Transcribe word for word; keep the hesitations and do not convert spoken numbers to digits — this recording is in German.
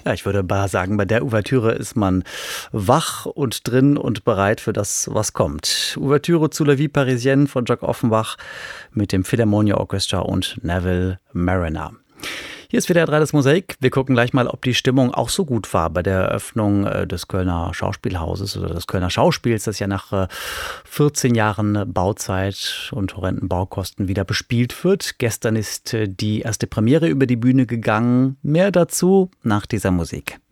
Ja, ich würde bar sagen, bei der Ouvertüre ist man wach und drin und bereit für das, was kommt. Ouvertüre zu La Vie Parisienne von Jacques Offenbach mit dem Philharmonia Orchestra und Neville Marriner. Hier ist W D R drei das Mosaik. Wir gucken gleich mal, ob die Stimmung auch so gut war bei der Eröffnung des Kölner Schauspielhauses oder des Kölner Schauspiels, das ja nach vierzehn Jahren Bauzeit und horrenden Baukosten wieder bespielt wird. Gestern ist die erste Premiere über die Bühne gegangen. Mehr dazu nach dieser Musik.